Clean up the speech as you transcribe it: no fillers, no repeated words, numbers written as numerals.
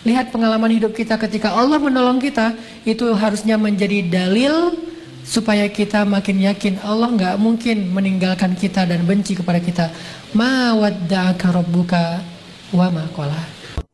lihat pengalaman hidup kita ketika Allah menolong kita, itu harusnya menjadi dalil supaya kita makin yakin Allah nggak mungkin meninggalkan kita dan benci kepada kita. Ma wadda'aka rabbuka wa ma qala.